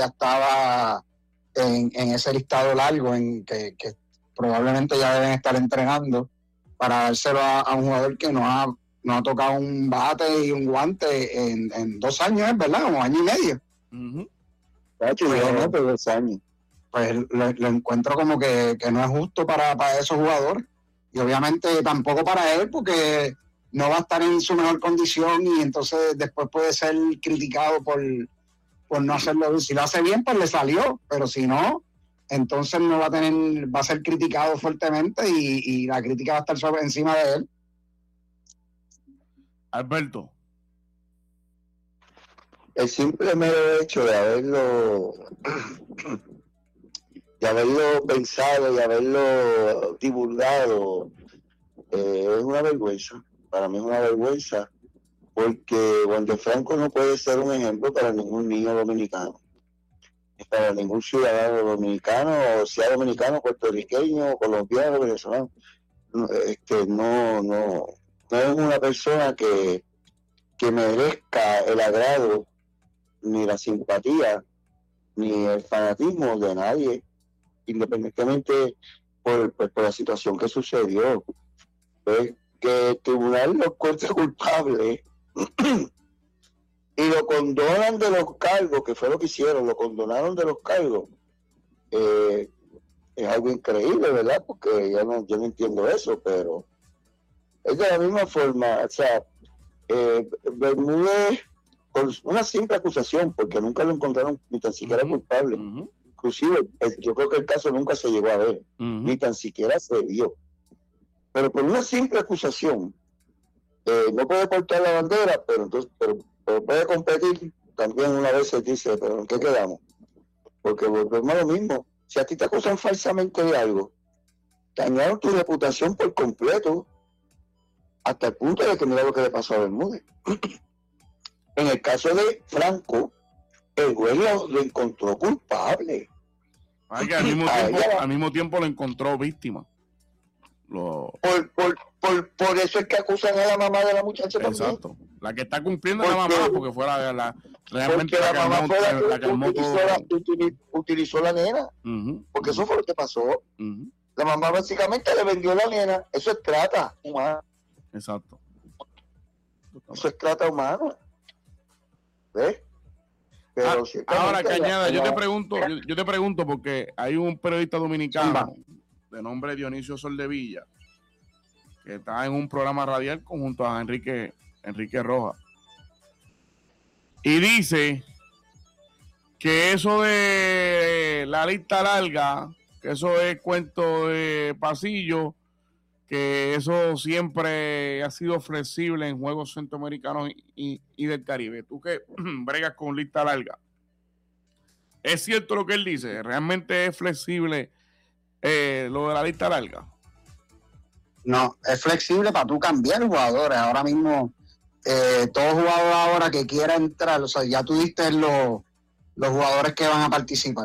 ya estaba en ese listado largo en que probablemente ya deben estar entrenando para dárselo a un jugador que no ha tocado un bate y un guante en 2 años, ¿es verdad? O 1 año y medio. Uh-huh. Pero 2 años. Pues lo encuentro como que no es justo para esos jugadores. Y obviamente tampoco para él, porque no va a estar en su mejor condición y entonces después puede ser criticado por no hacerlo bien. Si lo hace bien, pues le salió, pero si no, entonces no va a ser criticado fuertemente y la crítica va a estar encima de él. Alberto. El simple mero hecho de haberlo pensado y haberlo divulgado es una vergüenza. Para mí es una vergüenza, porque Wander Franco no puede ser un ejemplo para ningún niño dominicano, para ningún ciudadano dominicano, o sea dominicano, puertorriqueño, colombiano, venezolano. No es una persona que merezca el agrado, ni la simpatía, ni el fanatismo de nadie, independientemente por la situación que sucedió. Pues, que el tribunal lo encuentre culpable y lo condonan de los cargos, que fue lo que hicieron, lo condonaron de los cargos, es algo increíble, ¿verdad? Porque yo no entiendo eso, pero es de la misma forma. O sea, Bermúdez, por una simple acusación, porque nunca lo encontraron ni tan siquiera culpable. Uh-huh. Inclusive, yo creo que el caso nunca se llegó a ver, ni tan siquiera se vio. Pero por una simple acusación, no puede portar la bandera, pero puede competir. También una vez se dice, pero ¿en qué quedamos? Porque volvemos a lo mismo. Si a ti te acusan falsamente de algo, dañaron tu reputación por completo, hasta el punto de que mira lo que le pasó a Bermúdez. En el caso de Franco, el juez lo encontró culpable. Al mismo tiempo lo encontró víctima. Por eso es que acusan a la mamá de la muchacha. Exacto. También. La que está cumpliendo la mamá, porque fue realmente la mamá fue la que utilizó la nena. Uh-huh. Porque eso fue lo que pasó. Uh-huh. La mamá básicamente le vendió la nena. Eso es trata humana. Exacto. Eso es trata humana. ¿Ves? Pero ahora, Cañada, yo te pregunto porque hay un periodista dominicano de nombre Dionisio Soldevilla que está en un programa radial junto a Enrique Rojas y dice que eso de la lista larga, que eso es cuento de pasillo, que eso siempre ha sido flexible en juegos centroamericanos y del Caribe. Tú que bregas con lista larga, ¿es cierto lo que él dice? ¿Realmente es flexible lo de la lista larga? No, es flexible para tú cambiar jugadores. Ahora mismo, todo jugador ahora que quiera entrar, o sea, ya tú diste los jugadores que van a participar.